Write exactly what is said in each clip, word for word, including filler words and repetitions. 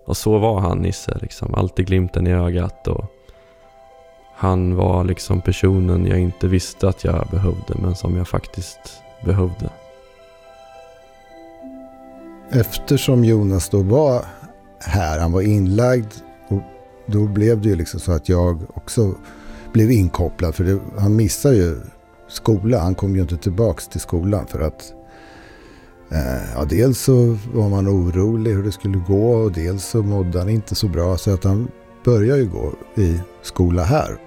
Och så var han, Nisse, liksom. Alltid glimten i ögat. Och han var liksom personen jag inte visste att jag behövde, men som jag faktiskt behövde. Eftersom Jonas då var här, han var inlagd, och då blev det ju liksom så att jag också blev inkopplad, för det, han missar ju skola, han kom ju inte tillbaks till skolan för att eh, ja, dels så var man orolig hur det skulle gå, och dels så mådde han inte så bra, så att han började ju gå i skola här.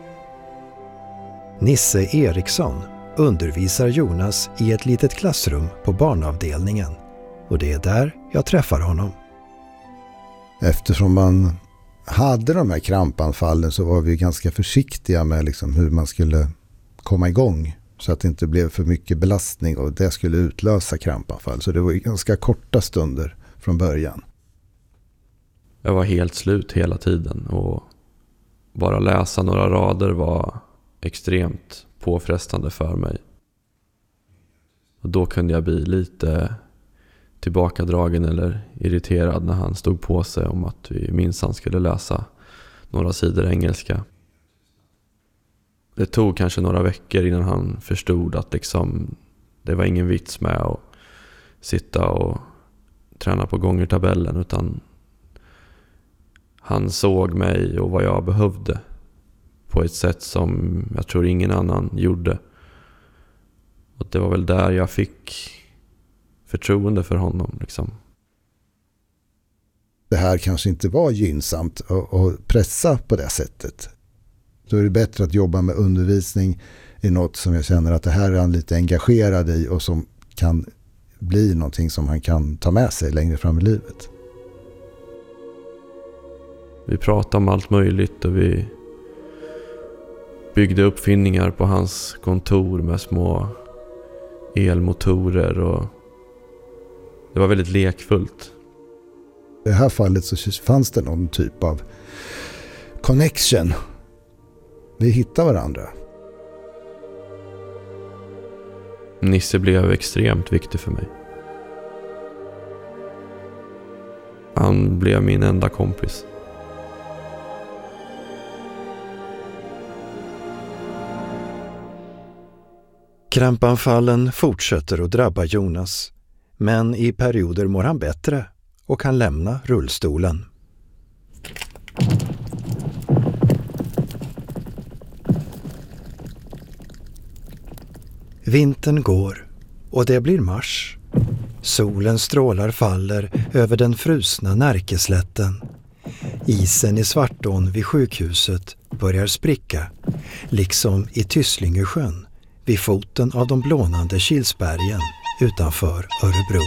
Nisse Eriksson undervisar Jonas i ett litet klassrum på barnavdelningen, och det är där jag träffar honom. Eftersom man hade de här krampanfallen så var vi ganska försiktiga med liksom hur man skulle komma igång, så att det inte blev för mycket belastning och det skulle utlösa krampanfall. Så det var ganska korta stunder från början. Jag var helt slut hela tiden, och bara läsa några rader var extremt påfrestande för mig. Och då kunde jag bli lite tillbakadragen eller irriterad när han stod på sig om att vi minsann skulle läsa några sidor engelska. Det tog kanske några veckor innan han förstod att liksom, det var ingen vits med att sitta och träna på gångertabellen, utan han såg mig och vad jag behövde på ett sätt som jag tror ingen annan gjorde. Och det var väl där jag fick förtroende för honom liksom. Det här kanske inte var gynnsamt att pressa på det sättet. Då är det bättre att jobba med undervisning i något som jag känner att det här är han lite engagerad i och som kan bli någonting som han kan ta med sig längre fram i livet. Vi pratade om allt möjligt och vi byggde uppfinningar på hans kontor med små elmotorer, och det var väldigt lekfullt. I det här fallet så fanns det någon typ av connection. Vi hittade varandra. Nisse blev extremt viktig för mig. Han blev min enda kompis. Krampanfallen fortsätter att drabba Jonas, men i perioder mår han bättre och kan lämna rullstolen. Vintern går och det blir mars. Solens strålar faller över den frusna Närkeslätten. Isen i Svartån vid sjukhuset börjar spricka, liksom i Tysslingesjön vid foten av de blånande Kilsbergen utanför Örebro.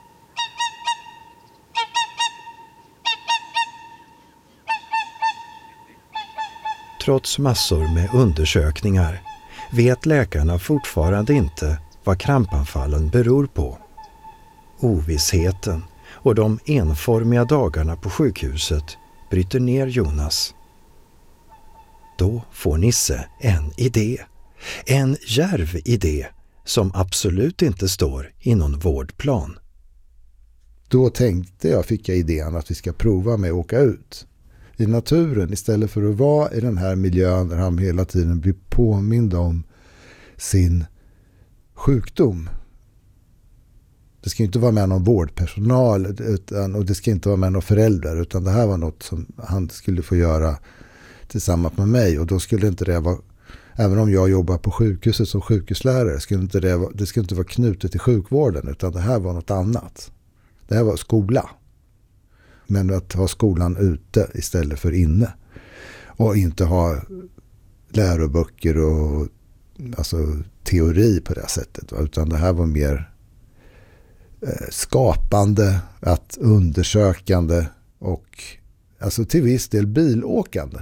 Trots massor med undersökningar vet läkarna fortfarande inte vad krampanfallen beror på. Ovissheten och de enformiga dagarna på sjukhuset bryter ner Jonas. Då får Nisse en idé. En djärv idé som absolut inte står i någon vårdplan. Då tänkte jag, fick jag idén att vi ska prova med att åka ut i naturen istället för att vara i den här miljön där han hela tiden blir påmind om sin sjukdom. Det ska inte vara med någon vårdpersonal utan, och det ska inte vara med någon föräldrar, utan det här var något som han skulle få göra tillsammans med mig, och då skulle inte det vara, även om jag jobbar på sjukhuset som sjukhuslärare, skulle inte det, vara, det skulle inte vara knutet till sjukvården, utan det här var något annat. Det här var skola. Men att ha skolan ute istället för inne. Och inte ha läroböcker och alltså, teori på det sättet. Va? Utan det här var mer eh, skapande, att undersökande och alltså till viss del bilåkande.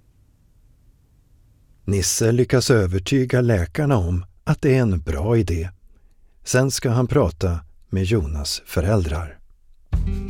Nisse lyckas övertyga läkarna om att det är en bra idé. Sen ska han prata med Jonas föräldrar.